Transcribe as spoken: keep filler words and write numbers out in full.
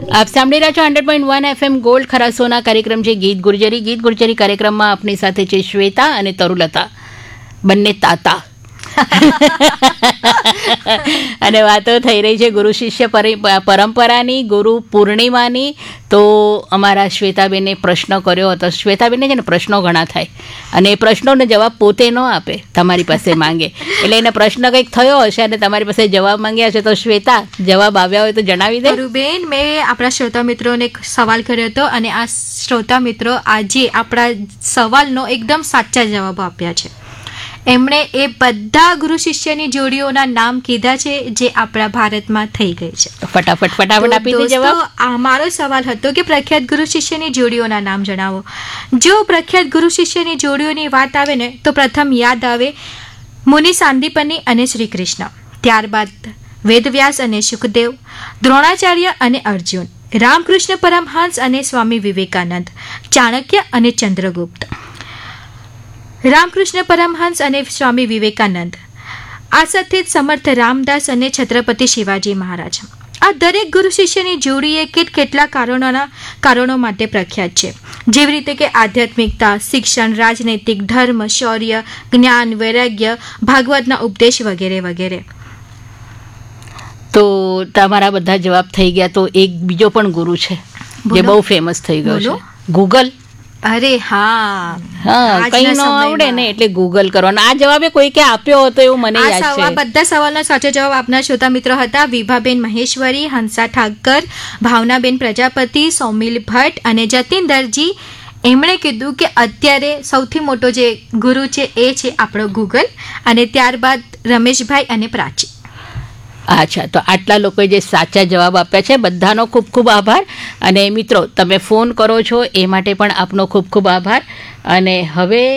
આપ સાંભળી રહ્યા છો hundred point one FM gold ખરાસોના કાર્યક્રમ છે ગીત ગુર્જરી. ગીત ગુર્જરી કાર્યક્રમમાં આપણી સાથે છે શ્વેતા અને તરુલતા, બંને તાતા. અને વાતો થઈ રહી છે ગુરુ શિષ્ય પરંપરાની, ગુરુ પૂર્ણિમાની. તો અમારા શ્વેતાબેને પ્રશ્ન કર્યો હતો. શ્વેતાબેનને છે ને પ્રશ્નો ઘણા થાય અને એ પ્રશ્નોનો જવાબ પોતે ન આપે, તમારી પાસે માંગે. એટલે એને પ્રશ્ન કંઈક થયો હશે અને તમારી પાસે જવાબ માંગ્યા હશે. તો શ્વેતા, જવાબ આવ્યા હોય તો જણાવી દે. બેન, મેં આપણા શ્રોતા મિત્રોને એક સવાલ કર્યો હતો અને આ શ્રોતા મિત્રો આજે આપણા સવાલનો એકદમ સાચા જવાબ આપ્યા છે. એમણે એ બધા ગુરુ શિષ્યની જોડીઓના નામ કીધા છે જે આપણા ભારતમાં થઈ ગઈ છે. ફટાફટ ફટાફટ આપી દે જવાબ. આ મારો સવાલ હતો કે પ્રખ્યાત ગુરુ શિષ્યની જોડીઓના નામ જણાવો. જો પ્રખ્યાત ગુરુ શિષ્યની જોડીઓની વાત આવે ને તો પ્રથમ યાદ આવે મુનિ સાંદીપની અને શ્રી કૃષ્ણ, ત્યારબાદ વેદવ્યાસ અને સુખદેવ, દ્રોણાચાર્ય અને અર્જુન, રામકૃષ્ણ પરમહંસ અને સ્વામી વિવેકાનંદ, ચાણક્ય અને ચંદ્રગુપ્ત. રામકૃષ્ણ પરમહંસ અને સ્વામી વિવેકાનંદ, આ સાથે જ સમર્થ રામદાસ અને છત્રપતિ શિવાજી મહારાજ. આ દરેક ગુરુ શિષ્યની જોડીએ કેટ કેટલા કારણોના કારણો માટે પ્રખ્યાત છે, જેવી રીતે કે આધ્યાત્મિકતા, શિક્ષણ, રાજનૈતિક, ધર્મ, શૌર્ય, જ્ઞાન, વૈરાગ્ય, ભાગવતના ઉપદેશ વગેરે વગેરે. તો તમારા બધા જવાબ થઈ ગયા. તો એક બીજો પણ ગુરુ છે જે બહુ ફેમસ થઈ ગયો છે, ગૂગલ. અરે હા હા, કઈ ન આવડે ને એટલે ગૂગલ કરવાનો. આ જવાબે કોઈ કે આપ્યો હતો એવું મને યાદ છે. આ બધા સવાલનો સાચો જવાબ આપનાર શ્રોતા મિત્રો હતા વિભાબેન મહેશ્વરી, હંસા ઠાકર, ભાવનાબેન પ્રજાપતિ, સૌમિલ ભટ્ટ અને જતીન્દરજી. એમણે કીધું કે અત્યારે સૌથી મોટો જે ગુરુ છે એ છે આપણો ગૂગલ, અને ત્યારબાદ રમેશભાઈ અને પ્રાચી. અચ્છા, તો આટલા લોકોએ જે સાચા જવાબ આપ્યા છે બધાનો ખૂબ ખૂબ આભાર. અને મિત્રો, તમે ફોન કરો છો એ માટે પણ આપનો ખૂબ ખૂબ આભાર. અને હવે